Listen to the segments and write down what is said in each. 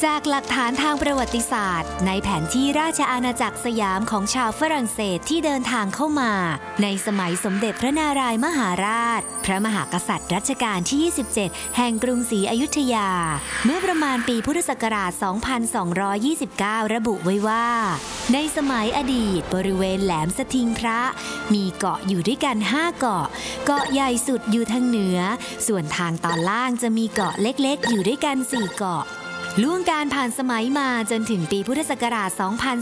จากหลักฐานทางประวัติศาสตร์ในแผนที่ราชอาณาจักรสยามของชาวฝรั่งเศสที่เดินทางเข้ามาในสมัยสมเด็จพระนารายมหาราชพระมหากษัตริย์รัชกาลที่ 27 แห่งกรุงศรีอยุธยาเมื่อประมาณปีพุทธศักราช 2229 ระบุไว้ว่าในสมัยอดีตบริเวณแหลมสทิงพระมีเกาะอยู่ด้วยกัน5เกาะเกาะใหญ่สุดอยู่ทางเหนือส่วนทางตอนล่างจะมีเกาะเล็กๆอยู่ด้วยกัน4เกาะล่วงการผ่านสมัยมาจนถึงปีพุทธศักราช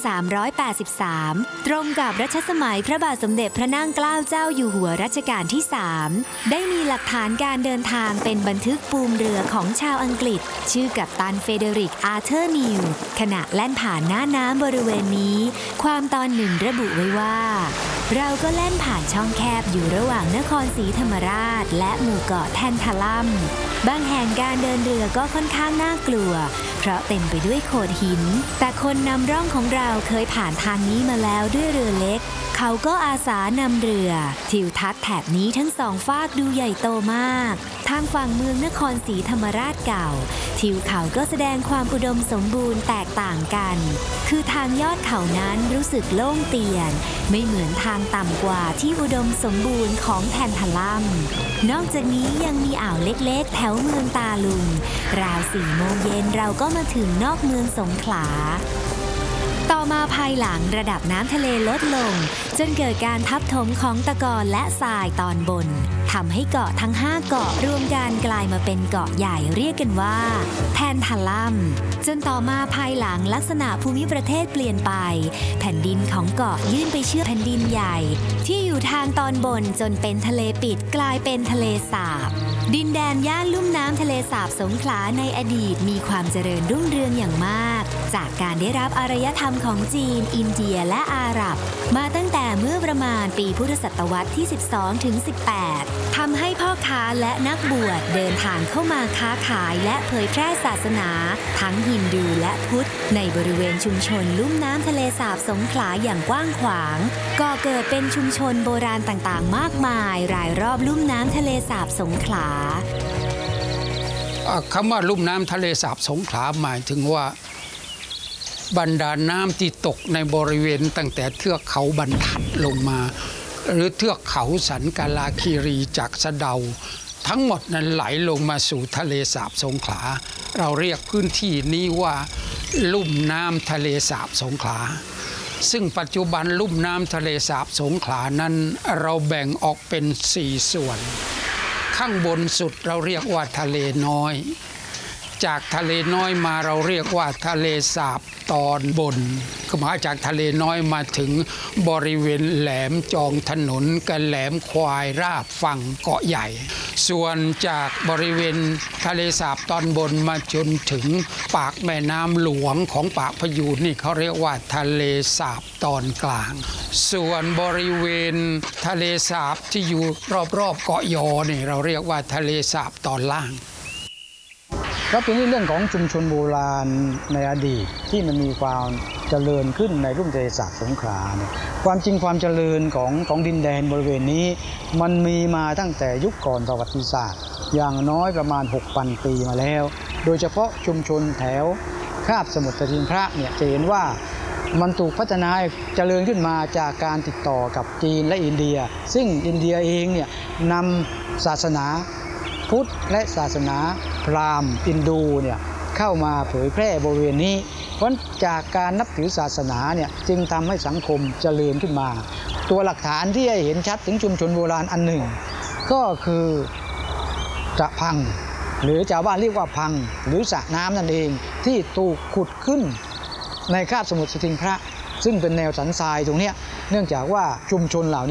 2383 ตรงกับรัชสมัยพระบาทสมเด็จพระนั่งเกล้าเจ้าอยู่หัวรัชกาลที่ 3 ได้มีหลักฐานการเดินทางเป็นบันทึกปูมเรือของชาวอังกฤษชื่อกัปตันเฟเดริก อาร์เธอร์นิวขณะแล่นผ่านหน้าน้ำบริเวณนี้ความตอนหนึ่งระบุไว้ว่าเราก็แล่นผ่านช่องแคบอยู่ระหว่างนครศรีธรรมราชและหมู่เกาะแทนทาลัมบางแห่งการเดินเรือก็ค่อนข้างน่ากลัวเพราะเต็มไปด้วยโขดหินแต่คนนำร่องของเราเคยผ่านทางนี้มาแล้วด้วยเรือเล็กเขาก็อาสานำเรือทิวทัศน์แถบนี้ทั้งสองฟากดูใหญ่โตมากทางฝั่งเมืองนครศรีธรรมราชเก่าทิวเขาก็แสดงความอุดมสมบูรณ์แตกต่างกันคือทางยอดเขานั้นรู้สึกโล่งเตียนไม่เหมือนทางต่ำกว่าที่อุดมสมบูรณ์ของแทนทาลัมนอกจากนี้ยังมีอ่าวเล็กๆแถวเมืองตาลุงราว 4 โมงเย็นเราก็มาถึงนอกเมืองสงขลาต่อมาภายหลังระดับน้ำทะเลลดลงจนเกิดการทับถมของตะกอนและทรายตอนบนทำให้เกาะทั้ง5เกาะรวมกันกลายมาเป็นเกาะใหญ่เรียกกันว่าแทนทาลัมจนต่อมาภายหลังลักษณะภูมิประเทศเปลี่ยนไปแผ่นดินของเกาะยื่นไปเชื่อมแผ่นดินใหญ่ที่อยู่ทางตอนบนจนเป็นทะเลปิดกลายเป็นทะเลสาบดินแดนย่านลุ่มน้ำทะเลสาบสงขลาในอดีตมีความเจริญรุ่งเรืองอย่างมากจากการได้รับอารยธรรมของจีนอินเดียและอาหรับมาตั้งแต่เมื่อประมาณปีพุทธศตวรรษที่ 12 ถึง 18 ทำให้พ่อค้าและนักบวชเดินทางเข้ามาค้าขายและเผยแพร่ศาสนาทั้งฮินดูและพุทธในบริเวณชุมชนลุ่มน้ำทะเลสาบสงขลาอย่างกว้างขวางก่อเกิดเป็นชุมชนโบราณต่างๆมากมายรายรอบลุ่มน้ำทะเลสาบสงขลาคำว่าลุ่มน้ำทะเลสาบสงขลาหมายถึงว่าบรรดาน้ำที่ตกในบริเวณตั้งแต่เทือกเขาบรรทัดลงมาหรือเทือกเขาสันกาลาคีรีจากสะเดาทั้งหมดนั้นไหลลงมาสู่ทะเลสาบสงขลาเราเรียกพื้นที่นี้ว่าลุ่มน้ำทะเลสาบสงขลาซึ่งปัจจุบันลุ่มน้ำทะเลสาบสงขลานั้นเราแบ่งออกเป็น4ส่วนข้างบนสุดเราเรียกว่าทะเลน้อยจากทะเลน้อยมาเราเรียกว่าทะเลสาบตอนบนก็หมายจากทะเลน้อยมาถึงบริเวณแหลมจองถนนกับแหลมควายราบฝั่งเกาะใหญ่ส่วนจากบริเวณทะเลสาบตอนบนมาจนถึงปากแม่น้ำหลวงของปากพยูนนี่เขาเรียกว่าทะเลสาบตอนกลางส่วนบริเวณทะเลสาบที่อยู่รอบๆเกาะยอนี่เราเรียกว่าทะเลสาบตอนล่างแล้วทีนี้เรื่องของชุมชนโบราณในอดีตที่มันมีความเจริญขึ้นในลุ่มทะเลสาบสงขลาเนี่ยความจริงความเจริญของดินแดนบริเวณนี้มันมีมาตั้งแต่ยุคก่อนประวัติศาสตร์อย่างน้อยประมาณ 6,000 ปีมาแล้วโดยเฉพาะชุมชนแถวคาบสมุทรสทิงพระเนี่ยจะเห็นว่ามันถูกพัฒนาเจริญขึ้นมาจากการติดต่อกับจีนและอินเดียซึ่งอินเดียเองเนี่ยนำศาสนาพุทธและศาสนาพราหมณ์อินดูเนี่ยเข้ามาเผยแพร่บริเวณนี้เพราะจากการนับถือศาสนาเนี่ยจึงทำให้สังคมเจริญขึ้นมาตัวหลักฐานที่ให้เห็นชัดถึงชุมชนโบราณอันหนึ่งก็คือสระพังหรือชาวบ้านเรียกว่าพังหรือสระน้ำนั่นเองที่ถูกขุดขึ้นในคาบสมุทรสทิงพระซึ่งเป็นแนวสันทรายตรงนี้เนื่องจากว่าชุมชนเหล่านี้